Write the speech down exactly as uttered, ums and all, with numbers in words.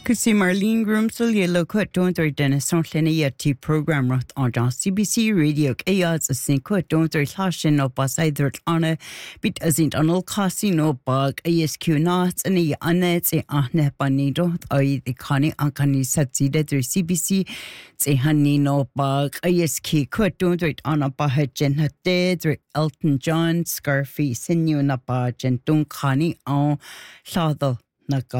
Kusi Marlene Groomsel yellow quit don't there Dennis Sontlina T program rot on John C B C radio Ayats a sin quit don't there slashin up beside their honor bit as in Donald Casino bug A S Q knots and a annets a ahne banido I the conny uncani succeeded through C B C say honey no bug A S Q quit don't there on a bahet gen had dead through Elton John Scarfy sinu na ba gen don't conny on saw the